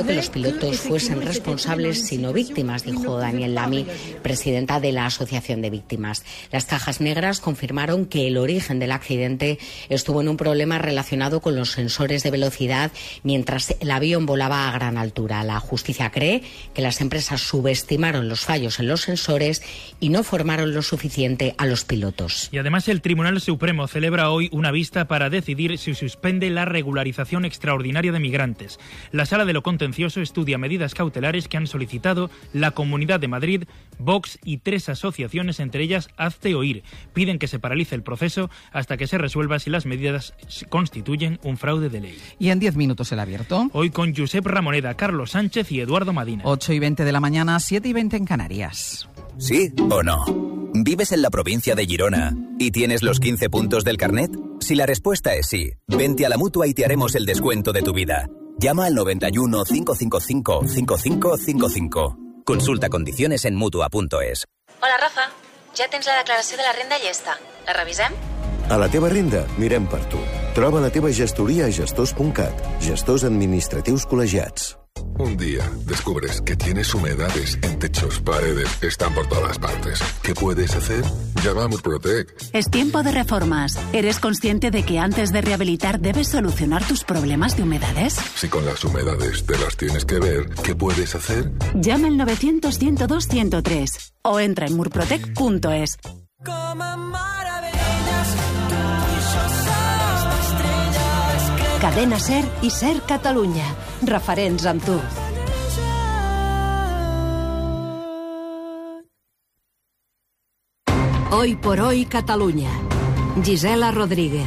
esperado que los pilotos fuesen responsables sino víctimas, dijo Daniel Lamy, presidenta de la Asociación de Víctimas. Las cajas negras confirmaron que el origen del accidente estuvo en un problema relacionado con los sensores de velocidad mientras el avión volaba a gran altura. La justicia cree que las empresas subestimaron los fallos en los sensores y no formaron lo suficiente a los pilotos. Y además el Tribunal Supremo celebra hoy una vista para decidir si suspende la regularización extraordinaria de migrantes. La Sala de lo Contencioso estudia medidas cautelares que han solicitado la Comunidad de Madrid, Vox y 3 asociaciones, entre ellas Hazte Oír. Piden que se paralice el proceso hasta que se resuelva si las medidas constituyen un fraude de ley. Y en 10 minutos el abierto. Hoy con Josep Ramoneda, Carlos Sánchez y Eduardo Madina. 8:20 de la mañana, 7:20 en Canarias. ¿Sí o no? ¿Vives en la provincia de Girona y tienes los 15 puntos del carnet? Si la respuesta es sí, vente a la Mutua y te haremos el descuento de tu vida. Llama al 91 555 5555. Consulta condiciones en Mutua.es. Hola, Rafa. Ja tens la declaració de la renda llesta. La revisem? A la teva renda, mirem per tu. Troba la teva gestoria a gestors.cat. Gestors administratius col·legiats. Un día descubres que tienes humedades en techos, paredes, están por todas partes. ¿Qué puedes hacer? Llama a Murprotec. Es tiempo de reformas. ¿Eres consciente de que antes de rehabilitar debes solucionar tus problemas de humedades? Si con las humedades te las tienes que ver, ¿qué puedes hacer? Llama al 900-102-103 o entra en murprotec.es. Cadena SER i SER Catalunya. Referents amb tu. Hoy por hoy Catalunya. Gisela Rodríguez.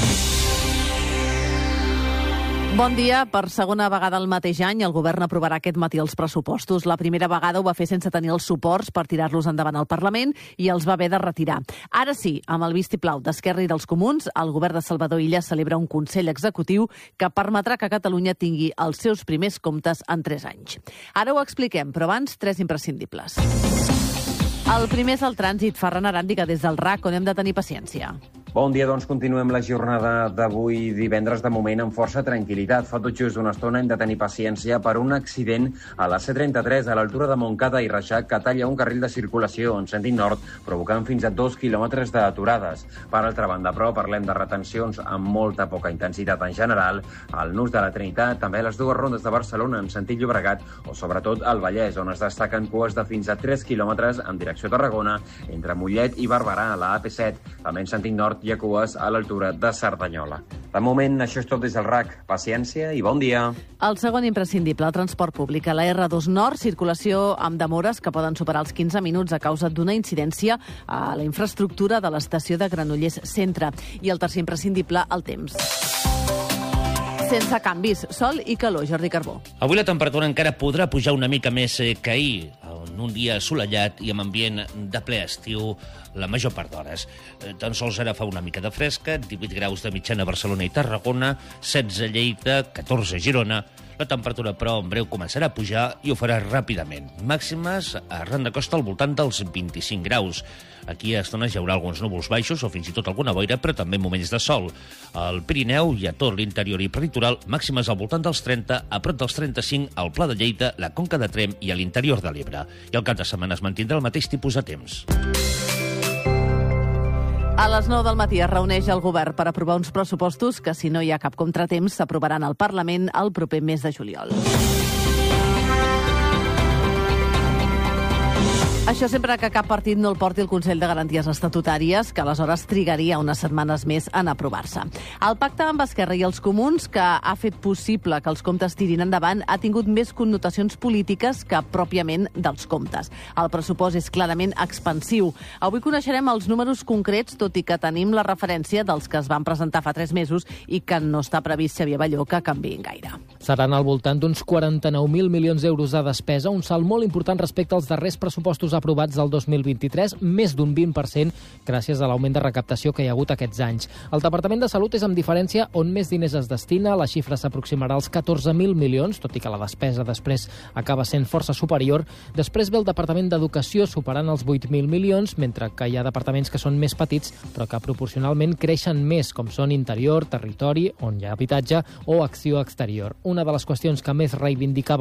Bon dia. Per segona vegada el mateix any, el govern aprovarà aquest matí els pressupostos. La primera vegada ho va fer sense tenir els suports per tirar-los endavant al Parlament i els va haver de retirar. Ara sí, amb el vistiplau d'Esquerra i dels Comuns, el govern de Salvador Illa celebra un Consell Executiu que permetrà que Catalunya tingui els seus primers comptes en 3 anys. Ara ho expliquem, però abans 3 imprescindibles. El primer és el trànsit. Ferran Aràndiga, des del RAC, on hem de tenir paciència. Bon dia, doncs continuem la jornada d'avui divendres, de moment amb força tranquil·litat. Fa tot just una estona hem de tenir paciència per un accident a la C33 a l'altura de Montcada i Reixac que talla un carril de circulació en sentit nord, provocant fins a 2 quilòmetres d'aturades. Per altra banda, però, parlem de retencions amb molta poca intensitat en general al Nus de la Trinitat, també a les 2 rondes de Barcelona en sentit Llobregat o sobretot al Vallès, on es destaquen cues de fins a 3 quilòmetres en direcció a Tarragona entre Mollet i Barberà a la AP7, també en sentit nord hi ha cues a l'altura de Cerdanyola. De moment, això és tot des del RAC. Paciència i bon dia. El segon imprescindible, el transport públic. A la R2 Nord, circulació amb demores que poden superar els 15 minuts a causa d'una incidència a la infraestructura de l'estació de Granollers Centre. I el tercer imprescindible, el temps. Sense canvis, sol i calor, Jordi Carbó. Avui la temperatura encara podrà pujar una mica més que ahir, en un dia assolellat i amb ambient de ple estiu la major part d'hores. Tan sols ara fa una mica de fresca, 18 graus de mitjana a Barcelona i Tarragona, 16 a Lleida, 14 a Girona. La temperatura, però, en breu començarà a pujar i ho farà ràpidament. Màximes arran de costa al voltant dels 25 graus. Aquí a estones hi haurà alguns núvols baixos o fins i tot alguna boira, però també moments de sol. Al Pirineu i a tot l'interior i peritoral, màximes al voltant dels 30, a prop dels 35 al Pla de Lleida, la Conca de Tremp i a l'interior de l'Ebre. I el cap de setmana es mantindrà el mateix tipus de temps. A les 9 del matí es reuneix el govern per aprovar uns pressupostos que, si no hi ha cap contratemps, s'aprovaran al Parlament el proper mes de juliol. Això sempre que cap partit no el porti al Consell de Garanties Estatutàries, que aleshores trigaria unes setmanes més en aprovar-se. El pacte amb Esquerra i els Comuns, que ha fet possible que els comptes tirin endavant, ha tingut més connotacions polítiques que pròpiament dels comptes. El pressupost és clarament expansiu. Avui coneixerem els números concrets, tot i que tenim la referència dels que es van presentar fa 3 mesos i que no està previst, Xavier Balló, que canviïn gaire. Seran al voltant d'uns 49.000 milions d'euros de despesa, un salt molt important respecte als darrers pressupostos aprovats del 2023, més d'un 20% gràcies a l'augment de recaptació que hi ha hagut aquests anys. El Departament de Salut és amb diferència on més diners es destina, la xifra s'aproximarà als 14.000 milions, tot i que la despesa després acaba sent força superior. Després ve el Departament d'Educació superant els 8.000 milions, mentre que hi ha departaments que són més petits però que proporcionalment creixen més, com són Interior, Territori, on hi ha habitatge, o Acció Exterior. Una de les qüestions que més reivindicava